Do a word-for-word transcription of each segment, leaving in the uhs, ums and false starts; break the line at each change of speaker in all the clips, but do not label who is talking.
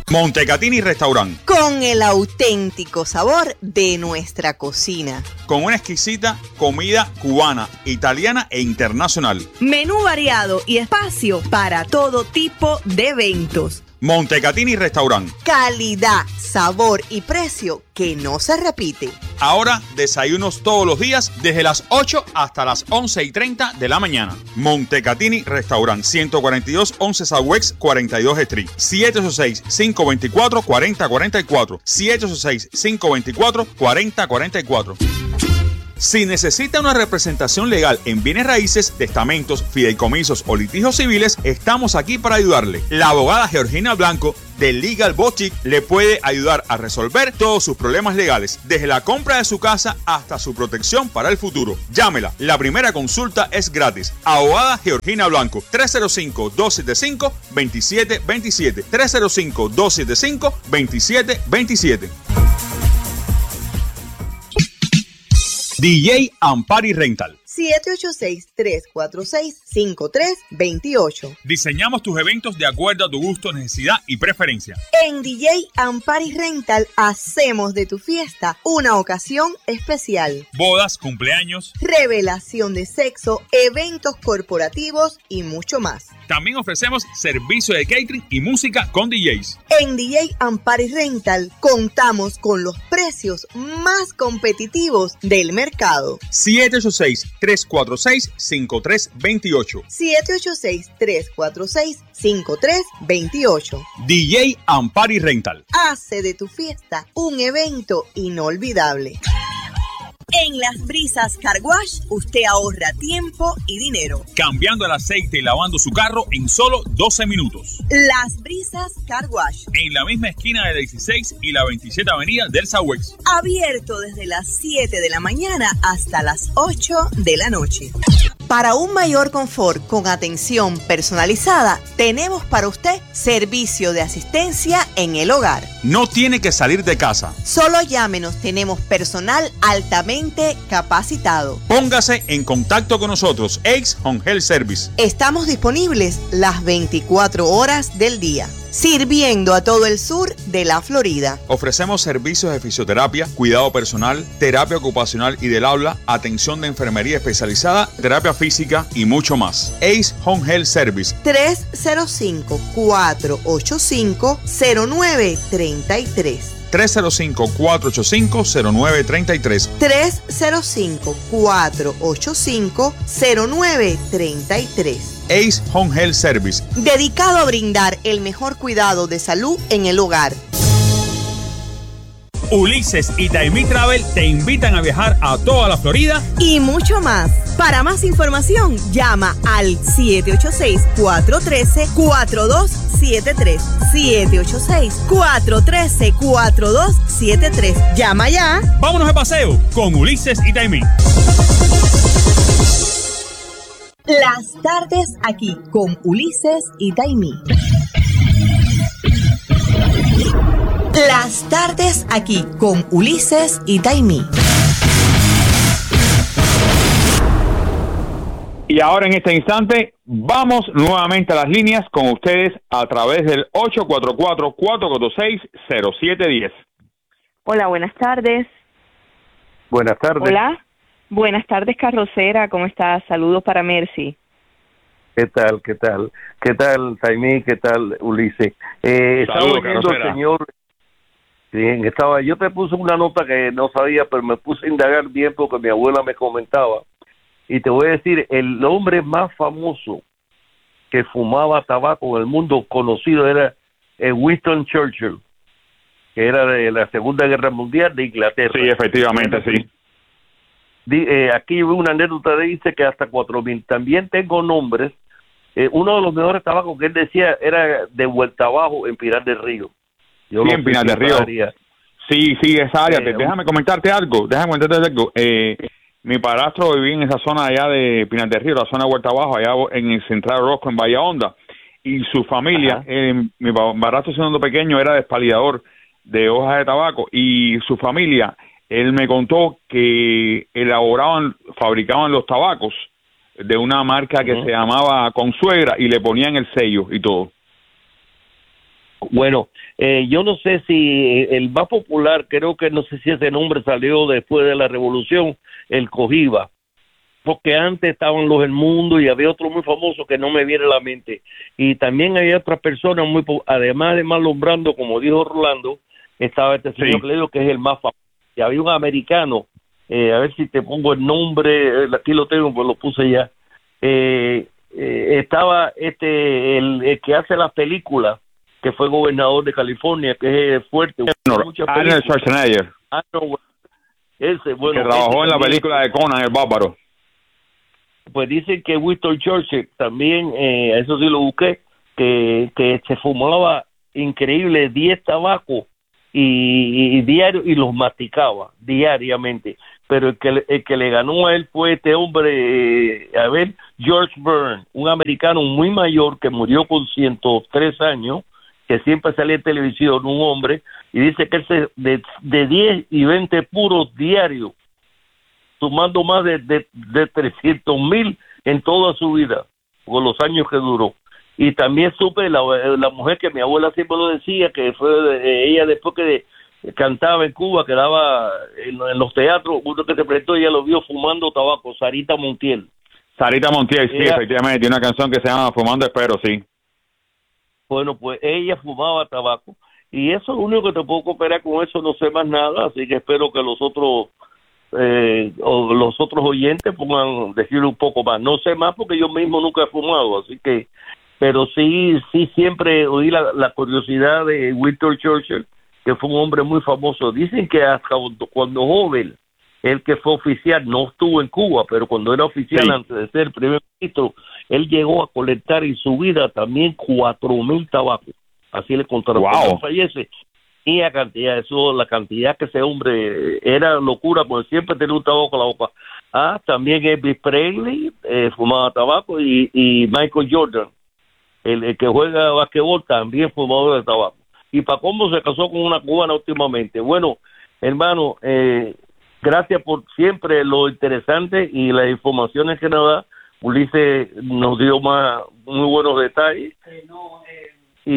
Montecatini Restaurant.
Con el auténtico sabor de nuestra cocina.
Con una exquisita comida cubana, italiana e internacional.
Menú variado y espacio para todo tipo de eventos.
Montecatini Restaurant.
Calidad, sabor y precio que no se repite.
Ahora desayunos todos los días desde las ocho hasta las once y treinta de la mañana. Montecatini Restaurant, ciento cuarenta y dos once Southwest cuarenta y dos Street. siete ocho seis, cinco dos cuatro, cuatro cero cuatro cuatro. siete ocho seis, cinco dos cuatro, cuatro cero cuatro cuatro. Si necesita una representación legal en bienes raíces, testamentos, fideicomisos o litigios civiles, estamos aquí para ayudarle. La abogada Georgina Blanco de Legal Boutique le puede ayudar a resolver todos sus problemas legales, desde la compra de su casa hasta su protección para el futuro. Llámela, la primera consulta es gratis. Abogada Georgina Blanco, tres cero cinco, dos siete cinco, dos siete dos siete, tres cero cinco, dos siete cinco, dos siete dos siete. D J Ampari Rental.
siete ocho seis, tres cuatro seis, cinco tres dos ocho.
Diseñamos tus eventos de acuerdo a tu gusto, necesidad y preferencia.
En D J Ampari Rental hacemos de tu fiesta una ocasión especial.
Bodas, cumpleaños,
revelación de sexo, eventos corporativos y mucho más.
También ofrecemos servicio de catering y música con D Js.
En D J Ampari Rental contamos con los precios más competitivos del mercado.
siete ocho seis, tres cuatro seis, cinco tres dos ocho.
siete ocho seis, tres cuatro seis, cinco tres dos ocho.
D J Ampari Rental.
Hace de tu fiesta un evento inolvidable. En Las Brisas Car Wash, usted ahorra tiempo y dinero.
Cambiando el aceite y lavando su carro en solo doce minutos.
Las Brisas Car Wash.
En la misma esquina de la dieciséis y la veintisiete Avenida del Southwest.
Abierto desde las siete de la mañana hasta las ocho de la noche. Para un mayor confort con atención personalizada, tenemos para usted servicio de asistencia en el hogar.
No tiene que salir de casa.
Solo llámenos, tenemos personal altamente capacitado.
Póngase en contacto con nosotros, Ace Home Health Service.
Estamos disponibles las veinticuatro horas del día, sirviendo a todo el sur de la Florida.
Ofrecemos servicios de fisioterapia, cuidado personal, terapia ocupacional y del habla, atención de enfermería especializada, terapia física y mucho más. Ace Home Health Service.
tres cero cinco, cuatro ocho cinco, cero nueve tres tres.
tres cero cinco, cuatro ocho cinco, cero nueve tres tres.
tres cero cinco, cuatro ocho cinco, cero nueve tres tres.
Ace Home Health Service.
Dedicado a brindar el mejor cuidado de salud en el hogar.
Ulises y Taimí Travel te invitan a viajar a toda la Florida
y mucho más. Para más información, llama al siete ocho seis, cuatro uno tres, cuatro dos siete tres. siete ocho seis, cuatro uno tres, cuatro dos siete tres. Llama ya.
Vámonos de paseo con Ulises y Taimí.
Las tardes aquí con Ulises y Taimí. Las tardes aquí con Ulises y Taimí.
Y ahora en este instante vamos nuevamente a las líneas con ustedes a través del ocho cuatro cuatro, cuatro cuatro seis, cero siete uno cero.
Hola, buenas tardes.
Buenas tardes.
Hola, buenas tardes, carrocera, ¿cómo estás? Saludos para Mercy.
¿Qué tal, qué tal? ¿Qué tal, Taimí? ¿Qué tal, Ulises? Eh,
Saludos,
estaba viendo el señor... Bien, estaba, yo te puse una nota que no sabía, pero me puse a indagar bien porque mi abuela me comentaba. Y te voy a decir, el hombre más famoso que fumaba tabaco en el mundo conocido era eh, Winston Churchill, que era de la Segunda Guerra Mundial de Inglaterra.
Sí, efectivamente, sí.
Di, eh, aquí una anécdota dice que hasta cuatro mil. También tengo nombres. Eh, uno de los mejores tabacos que él decía era de Vuelta Abajo en Pinar del Río. Yo
sí,
no
en Pinar del Río. Área. Sí, sí, esa área. Eh, déjame comentarte algo. Déjame comentarte algo. Eh, mi padrastro vivía en esa zona allá de Pinar del Río, la zona de Vuelta Abajo, allá en el Central Rosco, en Bahía Honda. Y su familia, eh, mi padrastro siendo pequeño, era despalillador de hojas de tabaco. Y su familia, él me contó que elaboraban, fabricaban los tabacos de una marca que uh-huh. se llamaba Consuegra y le ponían el sello y todo.
Bueno, eh, yo no sé si el más popular, creo que no sé si ese nombre salió después de la revolución, el Cohiba, porque antes estaban los El Mundo y había otro muy famoso que no me viene a la mente. Y también hay otras personas muy, además de Marlon Brando, como dijo Rolando, estaba este señor
Sí.
que le digo que es el más famoso. Y había un americano, eh, a ver si te pongo el nombre, aquí lo tengo, pues lo puse ya. Eh, eh, estaba este el, el que hace las películas, que fue gobernador de California, que es fuerte.
Arnold Schwarzenegger,
Arnold, ese, bueno,
que trabajó
ese
en la
también.
película de Conan el Bárbaro.
Pues dicen que Winston Churchill también, eh, eso sí lo busqué, que, que se fumaba increíble diez tabacos y, y diario y los masticaba diariamente. Pero el que, el que le ganó a él fue este hombre, eh, a ver, George Burns, un americano muy mayor que murió con ciento tres años, que siempre salía en televisión, un hombre, y dice que él se, de, de diez y veinte puros diarios, sumando más de, de, de trescientos mil en toda su vida, por los años que duró. Y también supe la, la mujer que mi abuela siempre lo decía, que fue de, ella después que cantaba en Cuba, que daba en, en los teatros, uno que se presentó, ella lo vio fumando tabaco, Sarita Montiel.
Sarita Montiel, sí,
Ella,
efectivamente, tiene una canción que se llama Fumando Espero, sí.
Bueno, pues ella fumaba tabaco, y eso es lo único que te puedo cooperar con eso, no sé más nada, así que espero que los otros eh, o los otros oyentes pongan decir un poco más. No sé más porque yo mismo nunca he fumado, así que, pero sí, sí siempre oí la, la curiosidad de Winston Churchill, que fue un hombre muy famoso. Dicen que hasta cuando, cuando joven, él que fue oficial, no estuvo en Cuba, pero cuando era oficial,
sí,
antes de ser primer ministro, él llegó a colectar en su vida también cuatro mil tabacos. Así le contaron.
Wow.
Cuando fallece, y la cantidad, eso, la cantidad que ese hombre, era locura, porque siempre tenía un tabaco en la boca. Ah, también Elvis Presley eh, fumaba tabaco, y, y Michael Jordan, el, el que juega basquetbol, también fumador de tabaco. Y para cómo se casó con una cubana últimamente. Bueno, hermano, eh, gracias por siempre lo interesante y las informaciones que nos da. Ulises nos dio más muy buenos detalles. Eh, no, eh, y,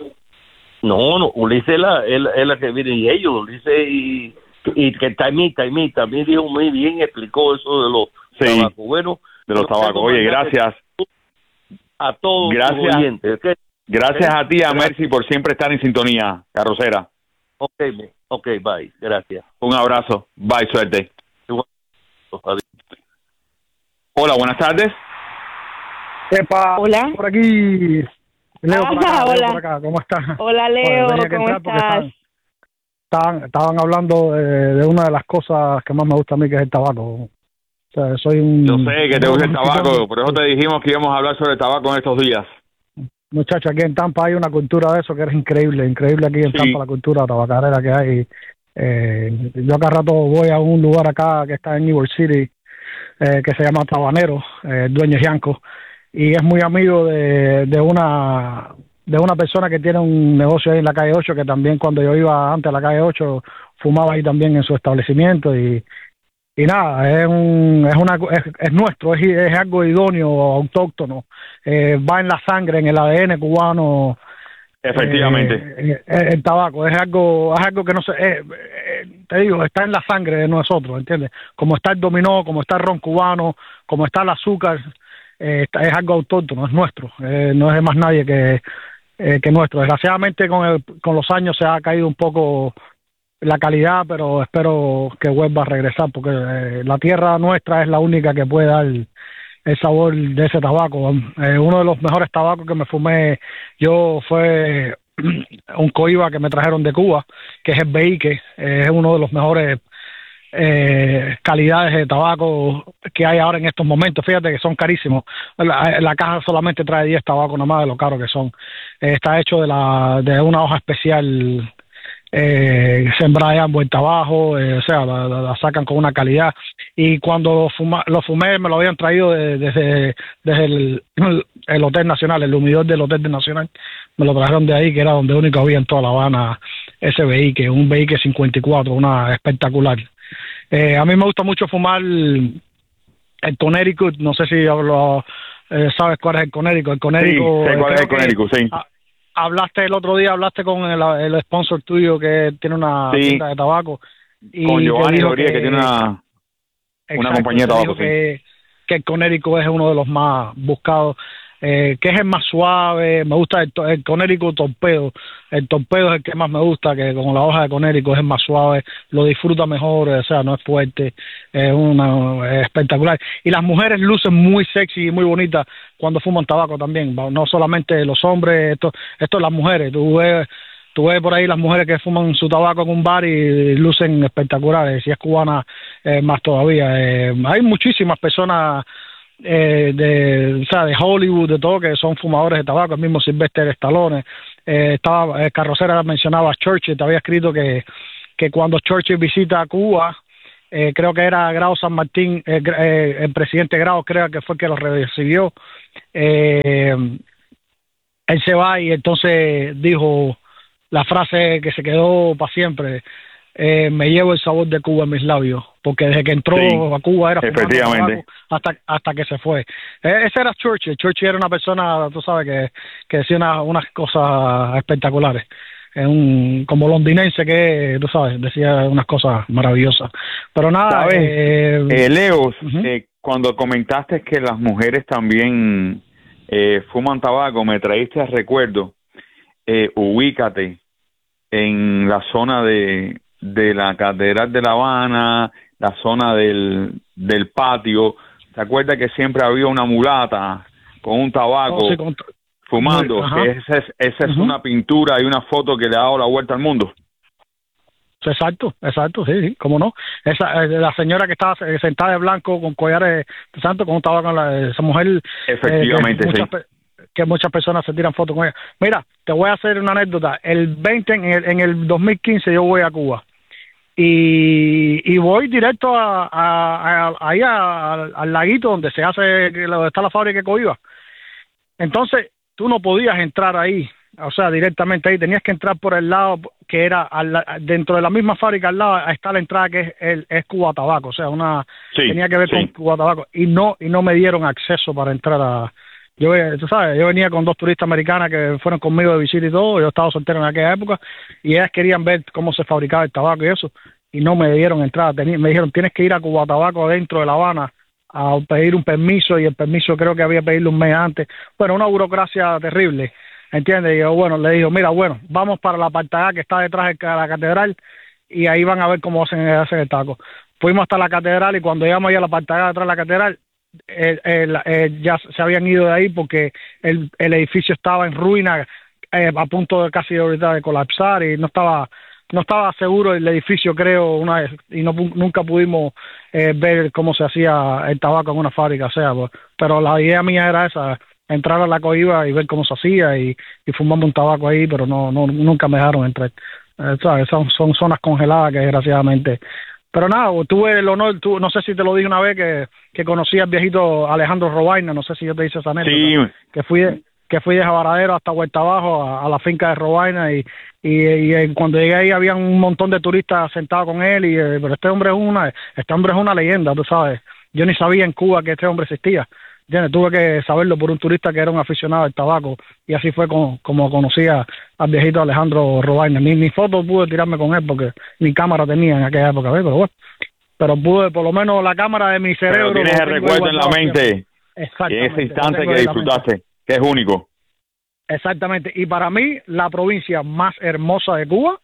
no, no, Ulises la, es, es la que viene, y ellos, Ulises y, y que Taimí, Taimí también dijo muy bien, explicó eso de los
sí,
tabacos. Bueno,
de los tabacos. Oye, gracias.
A todos
gracias,
los oyentes. ¿Okay?
Gracias
¿Okay?
a ti, a
Gracias.
Mercy, por siempre estar en sintonía, Carrocera.
Ok, ok, bye, gracias.
Un abrazo, bye, suerte.
Adiós.
Hola, buenas tardes.
Epa,
Hola.
por aquí. Leo, por acá,
Ajá,
Leo
hola.
por acá, ¿cómo estás?
Hola, Leo,
Bueno, tenía que
¿cómo
entrar porque
estás?
Estaban, estaban, estaban hablando de, de una de las cosas que más me gusta a mí, que es el tabaco. O sea, soy un...
Yo sé que te gusta el
un
tabaco, por eso te dijimos que íbamos a hablar sobre el tabaco en estos días.
Muchacho, aquí en Tampa hay una cultura de eso que es increíble, increíble aquí en
Sí.
Tampa la cultura tabacarera que hay. Eh, yo cada rato voy a un lugar acá que está en New York City, eh, que se llama Tabanero, eh, el dueño es Yanko, y es muy amigo de, de una de una persona que tiene un negocio ahí en la calle ocho, que también cuando yo iba antes a la calle ocho fumaba ahí también en su establecimiento, y y nada, es un es una es, es nuestro, es, es algo idóneo, autóctono, eh, va en la sangre, en el A D N cubano.
Efectivamente.
Eh, eh, el tabaco es algo es algo que no se eh, eh, te digo, está en la sangre de nosotros, ¿entiendes? Como está el dominó, como está el ron cubano, como está el azúcar, eh, está, es algo autóctono, es nuestro, eh, no es de más nadie que eh, que nuestro. Desgraciadamente con el, con los años se ha caído un poco la calidad, pero espero que vuelva a regresar, porque eh, la tierra nuestra es la única que puede dar el sabor de ese tabaco. Eh, uno de los mejores tabacos que me fumé yo fue un cohiba que me trajeron de Cuba, que es el Beike, eh, es uno de los mejores eh, calidades de tabaco que hay ahora en estos momentos. Fíjate que son carísimos. La, la caja solamente trae diez tabacos nada más de lo caro que son. Eh, está hecho de la de una hoja especial, eh, sembrada ya en buen trabajo, eh, o sea, la, la, la sacan con una calidad. Y cuando fuma, lo fumé, me lo habían traído de, desde, desde el, el Hotel Nacional, el humidor del Hotel Nacional, me lo trajeron de ahí, que era donde único había en toda La Habana ese Beike, un Beike cincuenta y cuatro, una espectacular. Eh, a mí me gusta mucho fumar el Connecticut, no sé si lo, eh, sabes cuál es el Connecticut. El Connecticut
Sí, sé cuál es el
creo que-
Connecticut, sí.
ah, hablaste el otro día, hablaste con el, el sponsor tuyo que tiene una
sí.
tienda de tabaco. Y
con Giovanni Rodríguez, que, que tiene una,
exacto,
una compañía de tabaco.
Que, sí. que el Connecticut es uno de los más buscados, eh, que es el más suave. Me gusta el, el Connecticut Torpedo. El Torpedo es el que más me gusta, que con la hoja de Connecticut es el más suave, lo disfruta mejor, o sea, no es fuerte, es una es espectacular. Y las mujeres lucen muy sexy y muy bonitas cuando fuman tabaco también, no solamente los hombres, esto, esto las mujeres. Tú ves, tú ves por ahí las mujeres que fuman su tabaco en un bar y lucen espectaculares. Si es cubana, eh, más todavía. Eh, hay muchísimas personas eh, de, o sea, de Hollywood, de todo, que son fumadores de tabaco. El mismo Sylvester Stallone. Eh, estaba, eh, Carrocera mencionaba a Churchill, te había escrito que, que cuando Churchill visita a Cuba, eh, creo que era Grau San Martín, eh, eh, el presidente Grau creo que fue el que lo recibió. Eh, él se va y entonces dijo la frase que se quedó para siempre: eh, me llevo el sabor de Cuba en mis labios, porque desde que entró sí, a Cuba era
efectivamente
hasta hasta que se fue. Eh, ese era Churchill. Churchill era una persona, tú sabes, que, que decía una, unas cosas espectaculares. Es un, como londinense que, tú sabes, decía unas cosas maravillosas. Pero nada,
eh, eh, Leo, uh-huh. eh, cuando comentaste que las mujeres también eh, fuman tabaco, me traíste al recuerdo, eh, ubícate en la zona de, de la Catedral de La Habana, la zona del, del patio. ¿Te acuerdas que siempre había una mulata con un tabaco?
Oh, sí, con...
fumando, que esa es, esa es uh-huh. una pintura y una foto que le ha dado la vuelta al mundo.
Exacto, exacto, sí, sí, cómo no. Esa, la señora que estaba sentada de blanco con collares de santo, con un tabaco en la, esa mujer.
Efectivamente,
eh, que,
sí.
muchas, que muchas personas se tiran fotos con ella. Mira, te voy a hacer una anécdota. El veinte, en el, en el dos mil quince yo voy a Cuba. Y, y voy directo a, a, a, ahí a, a, al laguito donde se hace, donde está la fábrica de Coiba. Entonces, tú no podías entrar ahí, o sea, directamente ahí, tenías que entrar por el lado que era al, dentro de la misma fábrica al lado está la entrada que es el es Cuba Tabaco, o sea, una sí, tenía que ver sí. con Cuba Tabaco y no y no me dieron acceso para entrar a yo, tú sabes, yo venía con dos turistas americanas que fueron conmigo de visita y todo, yo estaba soltero en aquella época y ellas querían ver cómo se fabricaba el tabaco y eso, y no me dieron entrada, Tení, me dijeron tienes que ir a Cuba Tabaco dentro de La Habana a pedir un permiso, y el permiso creo que había que pedirlo un mes antes. Bueno, una burocracia terrible, ¿entiendes? Y yo, bueno, le digo, mira, bueno, vamos para la apartada que está detrás de la catedral y ahí van a ver cómo hacen, hacen el taco. Fuimos hasta la catedral y cuando llegamos allá a la apartada detrás de la catedral, eh, eh, eh, ya se habían ido de ahí porque el, el edificio estaba en ruina, eh, a punto de casi ahorita de colapsar y no estaba... no estaba seguro el edificio, creo, una vez, y no nunca pudimos eh, ver cómo se hacía el tabaco en una fábrica, o sea, pues, pero la idea mía era esa, entrar a la Coiba y ver cómo se hacía y, y fumamos un tabaco ahí, pero no, no nunca me dejaron entrar. Eh, ¿sabes? Son, son zonas congeladas que desgraciadamente... Pero nada, tuve el honor, tu, no sé si te lo dije una vez, que, que conocí al viejito Alejandro Robaina, no sé si yo te hice esa anécdota,
sí.
que fui de... que fui de Jabaradero hasta Huerta Abajo a, a la finca de Robaina y, y, y cuando llegué ahí había un montón de turistas sentados con él y eh, pero este hombre es una este hombre es una leyenda, tú sabes. Yo ni sabía en Cuba que este hombre existía. ¿Entiendes? Tuve que saberlo por un turista que era un aficionado del tabaco y así fue como, como conocía al viejito Alejandro Robaina. Ni, ni fotos pude tirarme con él porque ni cámara tenía en aquella época, ¿ves? Pero bueno, pero pude, por lo menos la cámara de mi cerebro.
Pero tienes el recuerdo en la mente.
Exactamente.
Y en ese instante que disfrutaste, que es único.
Exactamente, y para mí la provincia más hermosa de Cuba,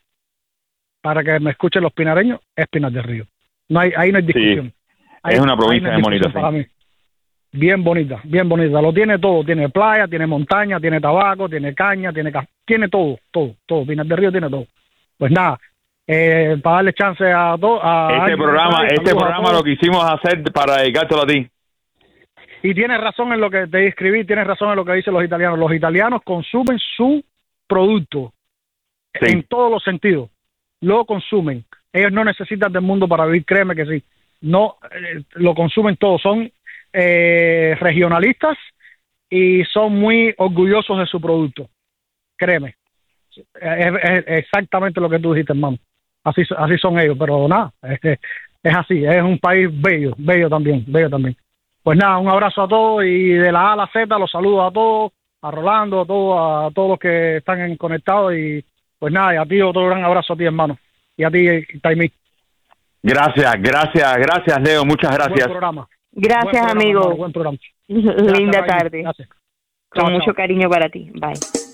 para que me escuchen los pinareños, es Pinar del Río. No hay, ahí no hay discusión.
Sí,
ahí,
es una provincia
no
muy bonita,
para mí. Bien bonita, bien bonita. Lo tiene todo, tiene playa, tiene montaña, tiene tabaco, tiene caña, tiene ca tiene todo, todo, todo. Pinar del Río tiene todo. Pues nada, eh, para darle chance a todos.
Este programa, este programa lo quisimos hacer para dedicártelo a ti.
Y tienes razón en lo que te escribí, tienes razón en lo que dicen los italianos. Los italianos consumen su producto sí. en todos los sentidos. Lo consumen. Ellos no necesitan del mundo para vivir, créeme que sí. No, eh, lo consumen todo. Son eh, regionalistas y son muy orgullosos de su producto. Créeme. Es, es exactamente lo que tú dijiste, hermano. Así, así son ellos, pero nada, es, es así. Es un país bello, bello también, bello también. Pues nada, un abrazo a todos y de la A a la Z los saludo a todos a Rolando, a, todo, a todos los que están en conectados y pues nada, y a ti otro gran abrazo a ti, hermano, y a ti, Taimí.
Gracias, gracias, gracias, Leo, muchas gracias.
Buen programa.
Gracias,
Buen programa,
amigo.
hermano, buen programa.
Linda
Gracias,
tarde.
Gracias.
Con
Chao,
mucho
chao.
cariño para ti. Bye.